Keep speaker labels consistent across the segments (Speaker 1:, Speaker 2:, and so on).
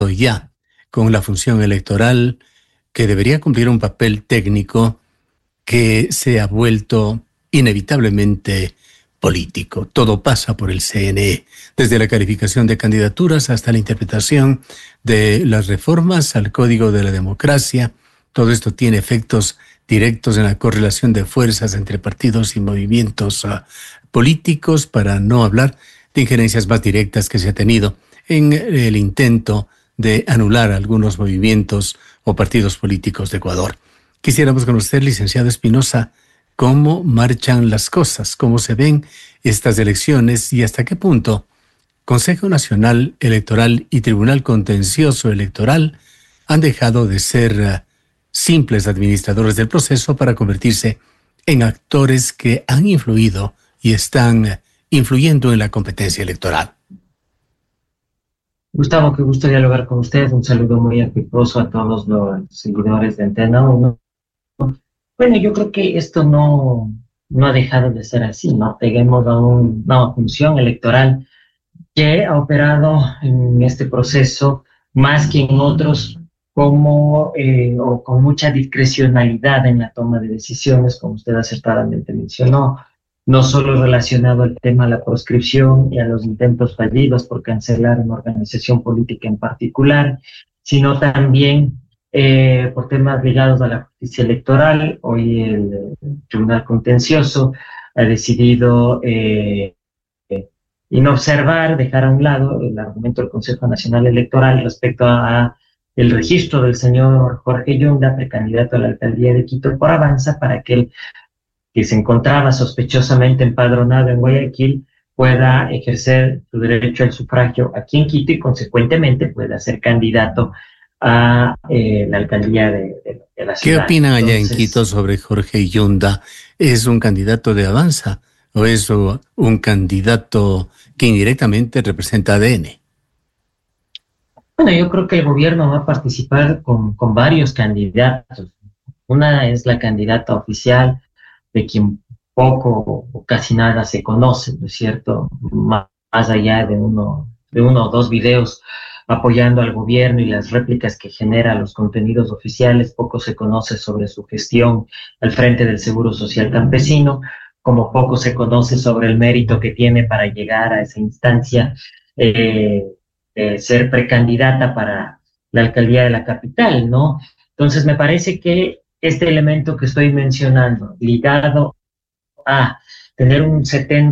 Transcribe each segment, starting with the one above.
Speaker 1: ya con la función electoral que debería cumplir un papel técnico que se ha vuelto inevitablemente político. Todo pasa por el CNE, desde la calificación de candidaturas hasta la interpretación de las reformas al Código de la Democracia. Todo esto tiene efectos directos en la correlación de fuerzas entre partidos y movimientos políticos, para no hablar de injerencias más directas que se ha tenido en el intento de anular algunos movimientos o partidos políticos de Ecuador. Quisiéramos conocer, licenciado Espinosa, cómo marchan las cosas, cómo se ven estas elecciones y hasta qué punto Consejo Nacional Electoral y Tribunal Contencioso Electoral han dejado de ser simples administradores del proceso para convertirse en actores que han influido y están influyendo en la competencia electoral.
Speaker 2: Gustavo, qué gusto dialogar con usted. Un saludo muy afectuoso a todos los seguidores de Antena 1. Bueno, yo creo que esto no ha dejado de ser así, ¿no? Tenemos a una función electoral que ha operado en este proceso más que en otros como o con mucha discrecionalidad en la toma de decisiones, como usted acertadamente mencionó, no solo relacionado al tema de la proscripción y a los intentos fallidos por cancelar una organización política en particular, sino también por temas ligados a la justicia electoral. Hoy el Tribunal Contencioso ha decidido inobservar, dejar a un lado el argumento del Consejo Nacional Electoral respecto a el registro del señor Jorge Yunda, precandidato a la alcaldía de Quito por Avanza, para aquel que se encontraba sospechosamente empadronado en Guayaquil pueda ejercer su derecho al sufragio aquí en Quito y consecuentemente pueda ser candidato a la alcaldía de la
Speaker 1: ¿Qué
Speaker 2: ciudad.
Speaker 1: opinan allá en Quito
Speaker 2: Entonces,
Speaker 1: sobre Jorge Yunda? ¿Es un candidato de Avanza o es un candidato que indirectamente representa ADN?
Speaker 2: bueno, yo creo que el gobierno va a participar con varios candidatos. Una es la candidata oficial, de quien poco o casi nada se conoce, ¿no es cierto? Más allá de uno o dos videos apoyando al gobierno y las réplicas que genera los contenidos oficiales, poco se conoce sobre su gestión al frente del Seguro Social Campesino, como poco se conoce sobre el mérito que tiene para llegar a esa instancia, eh, ser precandidata para la alcaldía de la capital, ¿no? Entonces, me parece que este elemento que estoy mencionando, ligado a tener un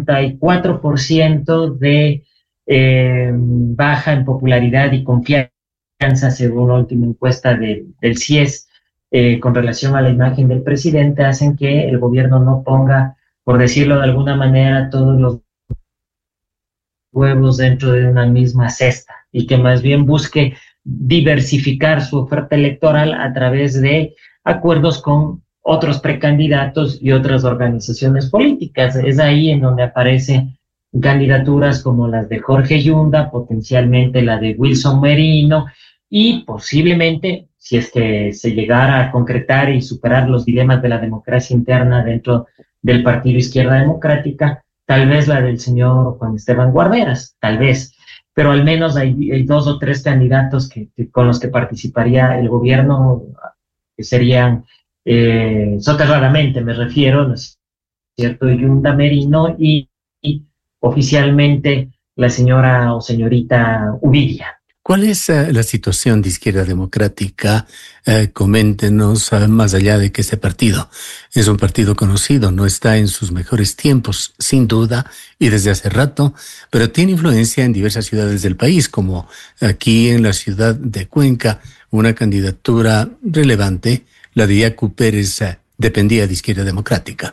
Speaker 2: 74% de baja en popularidad y confianza, según la última encuesta del CIES, con relación a la imagen del presidente, hacen que el gobierno no ponga, por decirlo de alguna manera, todos los huevos dentro de una misma cesta y que más bien busque diversificar su oferta electoral a través de acuerdos con otros precandidatos y otras organizaciones políticas. Es ahí en donde aparecen candidaturas como las de Jorge Yunda, potencialmente la de Wilson Merino y posiblemente, si es que se llegara a concretar y superar los dilemas de la democracia interna dentro del Partido Izquierda Democrática, tal vez la del señor Juan Esteban Guarderas, tal vez, pero al menos hay dos o tres candidatos con los que participaría el gobierno, que serían soterradamente, me refiero, ¿no es cierto?, Yunda Merino y oficialmente la señora o señorita Ubidia.
Speaker 1: ¿Cuál es la situación de Izquierda Democrática? Coméntenos, más allá de que este partido es un partido conocido, no está en sus mejores tiempos, sin duda, y desde hace rato, pero tiene influencia en diversas ciudades del país, como aquí en la ciudad de Cuenca, una candidatura relevante, la de Yacu Pérez, dependía de Izquierda Democrática.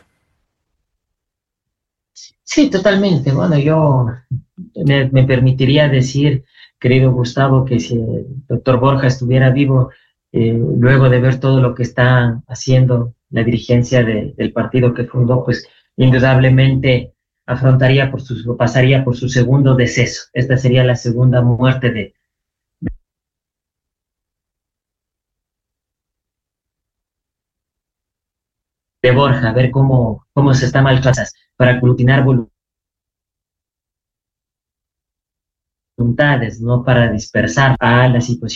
Speaker 2: Sí, totalmente. Bueno, yo me permitiría decir, querido Gustavo, que si el doctor Borja estuviera vivo, luego de ver todo lo que está haciendo la dirigencia del partido que fundó, pues indudablemente pasaría por su segundo deceso. Esta sería la segunda muerte de Borja, a ver cómo se está maltratando para aglutinar voluntades voluntades, no para dispersar a la situación